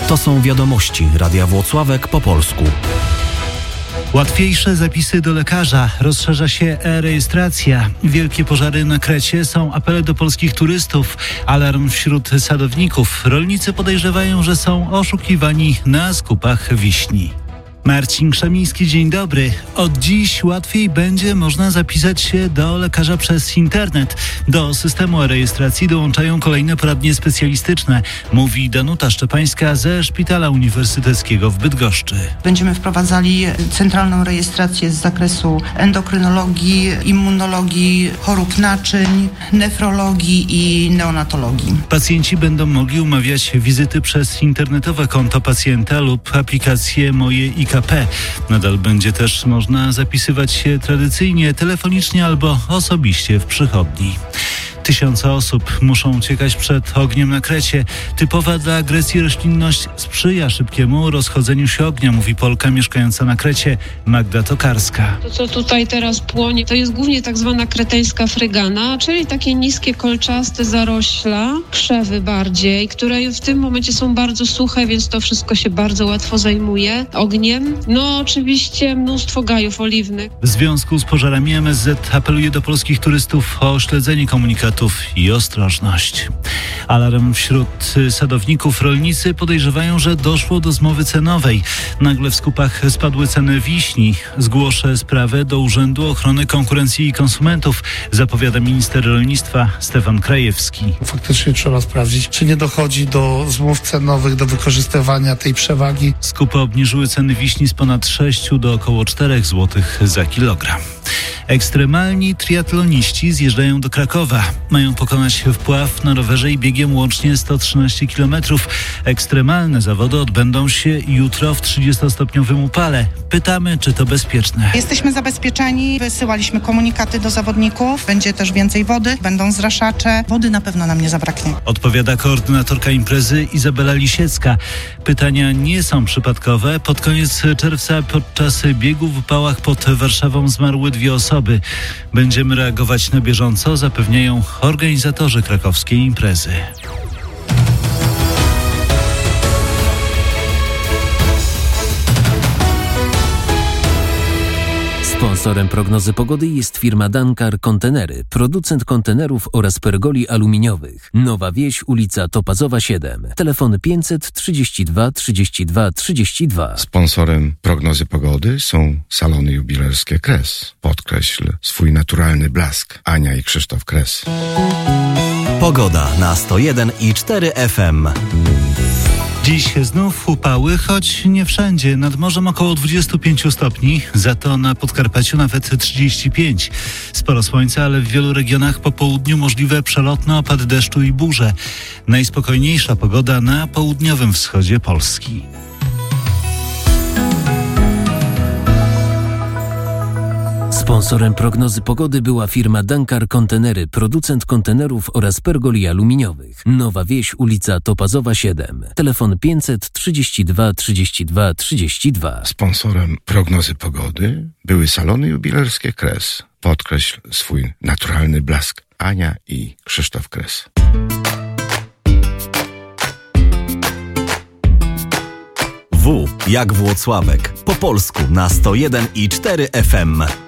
To są wiadomości Radia Włocławek po polsku. Łatwiejsze zapisy do lekarza, rozszerza się e-rejestracja. Wielkie pożary na Krecie, są apele do polskich turystów, alarm wśród sadowników. Rolnicy podejrzewają, że są oszukiwani na skupach wiśni. Marcin Krzemiński, dzień dobry. Od dziś łatwiej będzie można zapisać się do lekarza przez internet. Do systemu e-rejestracji dołączają kolejne poradnie specjalistyczne, mówi Danuta Szczepańska ze Szpitala Uniwersyteckiego w Bydgoszczy. Będziemy wprowadzali centralną rejestrację z zakresu endokrynologii, immunologii, chorób naczyń, nefrologii i neonatologii. Pacjenci będą mogli umawiać wizyty przez internetowe konto pacjenta lub aplikację Moje IKP. Nadal będzie też można zapisywać się tradycyjnie, telefonicznie albo osobiście w przychodni. Tysiące osób muszą uciekać przed ogniem na Krecie. Typowa dla Grecji roślinność sprzyja szybkiemu rozchodzeniu się ognia, mówi Polka mieszkająca na Krecie, Magda Tokarska. To, co tutaj teraz płonie, to jest głównie tak zwana kreteńska frygana, czyli takie niskie, kolczaste zarośla, krzewy bardziej, które w tym momencie są bardzo suche, więc to wszystko się bardzo łatwo zajmuje ogniem. No oczywiście mnóstwo gajów oliwnych. W związku z pożarami MSZ apeluje do polskich turystów o śledzenie komunikatów i ostrożność. Alarm wśród sadowników. Rolnicy podejrzewają, że doszło do zmowy cenowej. Nagle w skupach spadły ceny wiśni. Zgłoszę sprawę do Urzędu Ochrony Konkurencji i Konsumentów, zapowiada minister rolnictwa Stefan Krajewski. Faktycznie trzeba sprawdzić, czy nie dochodzi do zmów cenowych, do wykorzystywania tej przewagi. Skupy obniżyły ceny wiśni z ponad 6 do około 4 zł za kilogram. Ekstremalni triatloniści zjeżdżają do Krakowa. Mają pokonać wpław na rowerze i biegiem łącznie 113 km. Ekstremalne zawody odbędą się jutro w 30-stopniowym upale. Pytamy, czy to bezpieczne. Jesteśmy zabezpieczeni, wysyłaliśmy komunikaty do zawodników. Będzie też więcej wody, będą zraszacze. Wody na pewno nam nie zabraknie. Odpowiada koordynatorka imprezy Izabela Lisiecka. Pytania nie są przypadkowe. Pod koniec czerwca podczas biegu w upałach pod Warszawą zmarły 2 osoby. Będziemy reagować na bieżąco, zapewniają organizatorzy krakowskiej imprezy. Sponsorem prognozy pogody jest firma Dankar Kontenery, producent kontenerów oraz pergoli aluminiowych. Nowa Wieś, ulica Topazowa 7. Telefon 532 32 32. Sponsorem prognozy pogody są salony jubilerskie Kres. Podkreśl swój naturalny blask. Ania i Krzysztof Kres. Pogoda na 101,4 FM. Dziś znów upały, choć nie wszędzie. Nad morzem około 25 stopni, za to na Podkarpaciu nawet 35. Sporo słońca, ale w wielu regionach po południu możliwe przelotne opady deszczu i burze. Najspokojniejsza pogoda na południowym wschodzie Polski. Sponsorem prognozy pogody była firma Dankar Kontenery, producent kontenerów oraz pergoli aluminiowych. Nowa Wieś, ulica Topazowa 7. Telefon 532 32 32. Sponsorem prognozy pogody były salony jubilerskie Kres. Podkreśl swój naturalny blask. Ania i Krzysztof Kres. W jak Włocławek. Po polsku na 101,4 FM.